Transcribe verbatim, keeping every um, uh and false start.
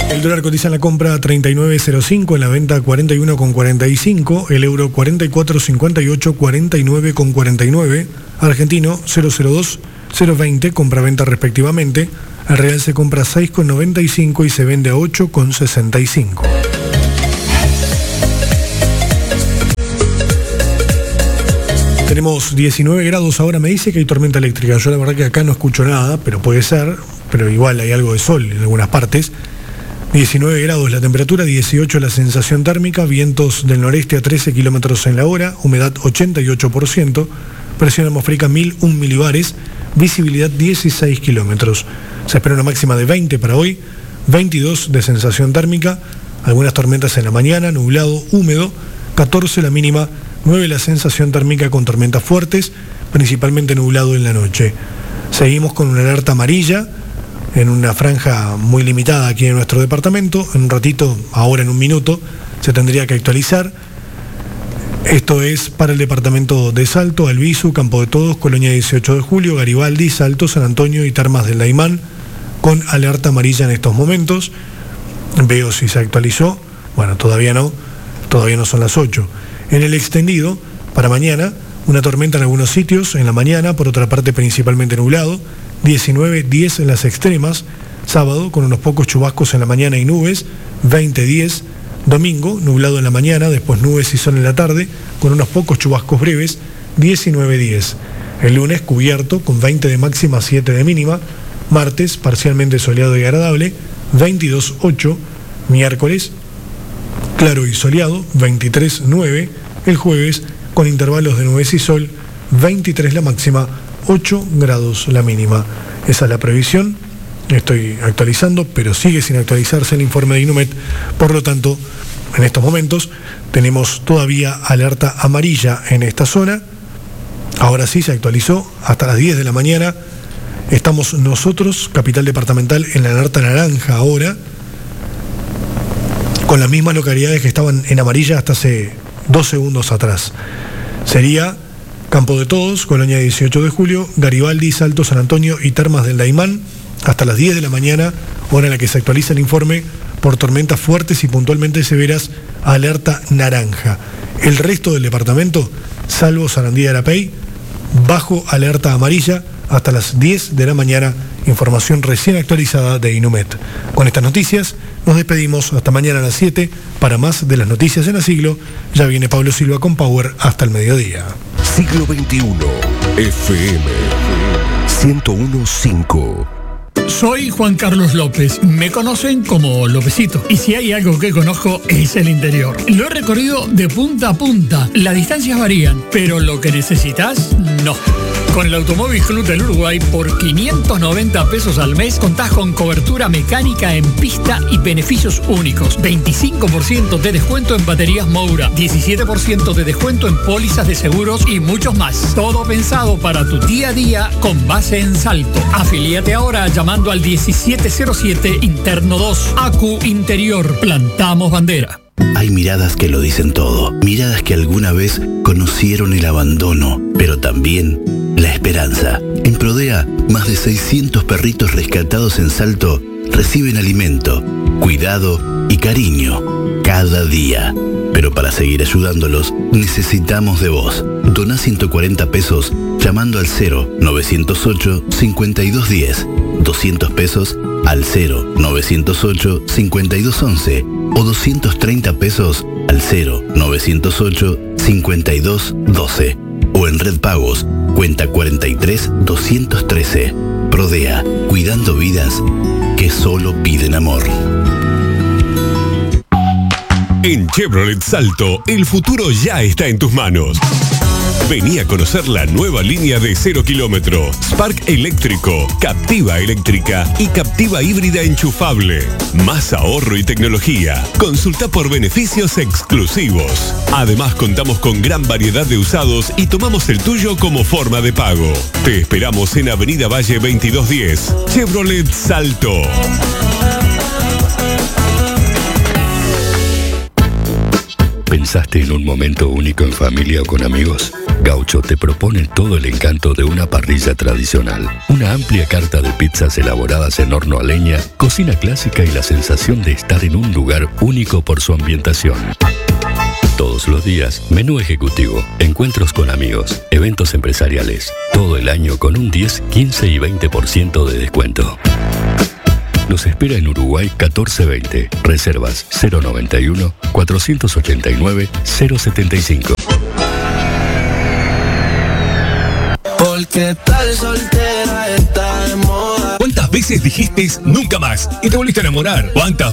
El dólar cotiza en la compra a treinta y nueve cero cinco, en la venta a cuarenta y uno cuarenta y cinco, el euro cuarenta y cuatro cincuenta y ocho, cuarenta y nueve cuarenta y nueve, argentino cero cero dos, cero veinte, compra-venta respectivamente, el real se compra a seis noventa y cinco y se vende a ocho sesenta y cinco. Tenemos diecinueve grados ahora, me dice que hay tormenta eléctrica. Yo la verdad que acá no escucho nada, pero puede ser, pero igual hay algo de sol en algunas partes. diecinueve grados la temperatura, dieciocho la sensación térmica, vientos del noreste a trece kilómetros en la hora, humedad ochenta y ocho por ciento, presión atmosférica mil uno milibares, visibilidad dieciséis kilómetros. Se espera una máxima de veinte para hoy, veintidós de sensación térmica, algunas tormentas en la mañana, nublado, húmedo, catorce la mínima, nueve la sensación térmica con tormentas fuertes, principalmente nublado en la noche. Seguimos con una alerta amarilla en una franja muy limitada aquí en nuestro departamento. En un ratito, ahora en un minuto, se tendría que actualizar. Esto es para el departamento de Salto, Albizu, Campo de Todos, Colonia dieciocho de julio, Garibaldi, Salto, San Antonio y Termas del Daymán, con alerta amarilla en estos momentos. Veo si se actualizó. Bueno, todavía no, todavía no son las ocho. En el extendido, para mañana, una tormenta en algunos sitios, en la mañana, por otra parte principalmente nublado, diecinueve diez en las extremas, sábado con unos pocos chubascos en la mañana y nubes, veinte diez, domingo, nublado en la mañana, después nubes y sol en la tarde, con unos pocos chubascos breves, diecinueve diez. El lunes cubierto, con veinte de máxima, siete de mínima, martes parcialmente soleado y agradable, veintidós ocho, miércoles claro y soleado, veintitrés nueve, el jueves con intervalos de nubes y sol, veintitrés la máxima, ocho grados la mínima. Esa es la previsión. Estoy actualizando, pero sigue sin actualizarse el informe de Inumet. Por lo tanto, en estos momentos tenemos todavía alerta amarilla en esta zona. Ahora sí se actualizó hasta las diez de la mañana. Estamos nosotros, capital departamental, en la alerta naranja ahora, con las mismas localidades que estaban en amarilla hasta hace dos segundos atrás. Sería Campo de Todos, Colonia dieciocho de julio, Garibaldi, Salto, San Antonio y Termas del Daymán, hasta las diez de la mañana, hora en la que se actualiza el informe por tormentas fuertes y puntualmente severas, alerta naranja. El resto del departamento, salvo Sarandí de Arapey, bajo alerta amarilla hasta las diez de la mañana, información recién actualizada de Inumet. Con estas noticias nos despedimos hasta mañana a las siete. Para más de las noticias en el siglo, ya viene Pablo Silva con Power hasta el mediodía. Siglo veintiuno, F M ciento uno punto cinco. Soy Juan Carlos López, me conocen como Lópezito, y si hay algo que conozco es el interior. Lo he recorrido de punta a punta, las distancias varían, pero lo que necesitas, no. Con el Automóvil Club del Uruguay, por quinientos noventa pesos al mes, contás con cobertura mecánica en pista y beneficios únicos. veinticinco por ciento de descuento en baterías Moura, diecisiete por ciento de descuento en pólizas de seguros y muchos más. Todo pensado para tu día a día con base en Salto. Afilíate ahora llamando al diecisiete cero siete interno dos. A Q Interior, plantamos bandera. Hay miradas que lo dicen todo, miradas que alguna vez conocieron el abandono, pero también la esperanza. En Prodea, más de seiscientos perritos rescatados en Salto reciben alimento, cuidado y cariño cada día. Pero para seguir ayudándolos, necesitamos de vos. Doná ciento cuarenta pesos llamando al cero novecientos ocho, cincuenta y dos diez, doscientos pesos al cero novecientos ocho, cincuenta y dos once o doscientos treinta pesos al cero novecientos ocho, cincuenta y dos doce. O en Red Pagos, cuenta cuarenta y tres, doscientos trece. Prodea, cuidando vidas que solo piden amor. En Chevrolet Salto, el futuro ya está en tus manos. Vení a conocer la nueva línea de cero kilómetro, Spark eléctrico, Captiva eléctrica y Captiva híbrida enchufable. Más ahorro y tecnología. Consulta por beneficios exclusivos. Además, contamos con gran variedad de usados y tomamos el tuyo como forma de pago. Te esperamos en Avenida Valle veintidós diez. Chevrolet Salto. ¿Pensaste en un momento único en familia o con amigos? Gaucho te propone todo el encanto de una parrilla tradicional. Una amplia carta de pizzas elaboradas en horno a leña, cocina clásica y la sensación de estar en un lugar único por su ambientación. Todos los días, menú ejecutivo, encuentros con amigos, eventos empresariales. Todo el año con un diez, quince y veinte por ciento de descuento. Los espera en Uruguay catorce veinte. Reservas cero noventa y uno, cuatrocientos ochenta y nueve, cero setenta y cinco. Porque tal soltera está de moda. ¿Cuántas veces dijiste nunca más y te volviste a enamorar? ¿Cuántas